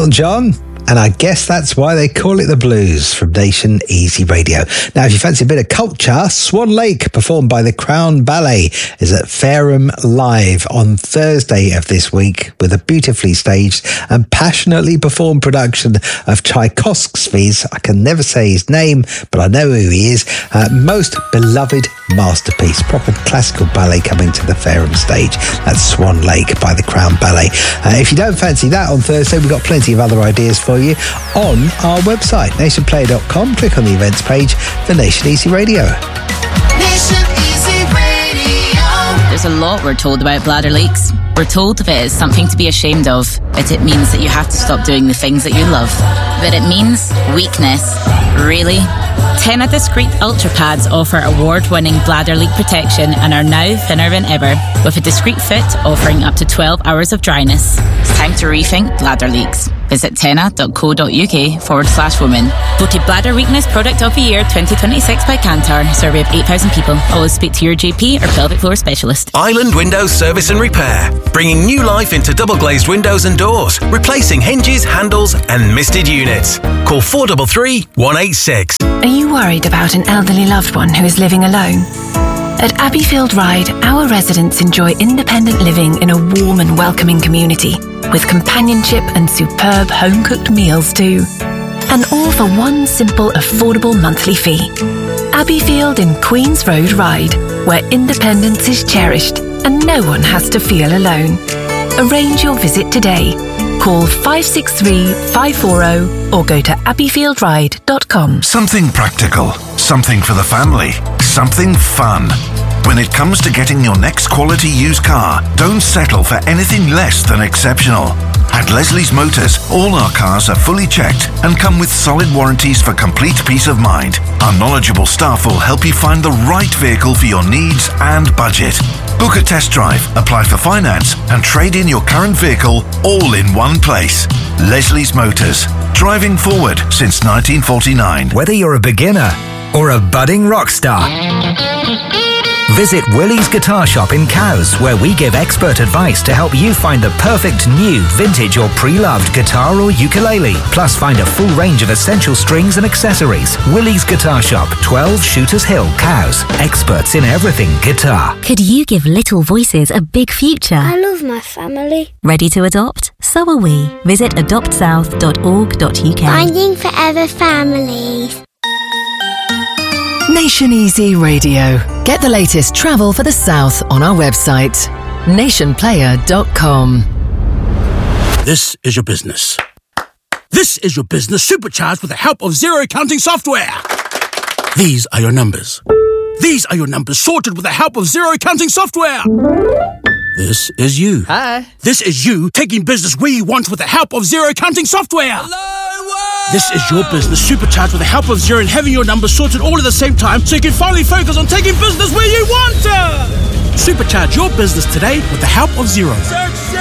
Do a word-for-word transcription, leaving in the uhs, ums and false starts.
Elton John. And I guess that's why they call it the blues from Nation Easy Radio. Now, if you fancy a bit of culture, Swan Lake, performed by the Crown Ballet, is at Fareham Live on Thursday of this week with a beautifully staged and passionately performed production of Tchaikovsky's, I can never say his name, but I know who he is, uh, most beloved masterpiece. Proper classical ballet coming to the Fareham stage. That's Swan Lake by the Crown Ballet. Uh, if you don't fancy that on Thursday, we've got plenty of other ideas for you on our website, nation player dot com. Click on the events page for Nation Easy Radio. Nation Easy Radio. There's a lot we're told about bladder leaks. We're told if it is something to be ashamed of, that it means that you have to stop doing the things that you love. But it means weakness. Really? Tena Discreet Ultra Pads offer award-winning bladder leak protection and are now thinner than ever, with a discreet fit offering up to twelve hours of dryness. It's time to rethink bladder leaks. Visit tena.co.uk forward slash women. Voted Bladder Weakness Product of the Year twenty twenty-six by Kantar. Survey of eight thousand people. Always speak to your G P or pelvic floor specialist. Island Windows Service and Repair. Bringing new life into double glazed windows and doors. Replacing hinges, handles and misted units. Call four three three, one eight six. Are you worried about an elderly loved one who is living alone? At Abbeyfield Ride, our residents enjoy independent living in a warm and welcoming community, with companionship and superb home-cooked meals too. And all for one simple, affordable monthly fee. Abbeyfield in Queen's Road Ride, where independence is cherished and no one has to feel alone. Arrange your visit today. Call five six three, five four zero or go to abbeyfield ride dot com. Something practical, something for the family, something fun. When it comes to getting your next quality used car, don't settle for anything less than exceptional. At Leslie's Motors, all our cars are fully checked and come with solid warranties for complete peace of mind. Our knowledgeable staff will help you find the right vehicle for your needs and budget. Book a test drive, apply for finance and trade in your current vehicle all in one place. Leslie's Motors, driving forward since nineteen forty-nine. Whether you're a beginner or a budding rock star, visit Willie's Guitar Shop in Cowes, where we give expert advice to help you find the perfect new, vintage or pre-loved guitar or ukulele. Plus find a full range of essential strings and accessories. Willie's Guitar Shop, twelve Shooters Hill, Cowes. Experts in everything guitar. Could you give little voices a big future? I love my family. Ready to adopt? So are we. Visit adopt south dot org dot U K. Finding Forever Families. Nation Easy Radio. Get the latest travel for the South on our website, nation player dot com. This is your business. This is your business supercharged with the help of zero counting software. These are your numbers. These are your numbers sorted with the help of zero counting software. This is you. Hi. This is you taking business where you want with the help of zero counting software. Hello, world. This is your business supercharged with the help of Zero and having your numbers sorted all at the same time so you can finally focus on taking business where you want to. Supercharge your business today with the help of Zero. Search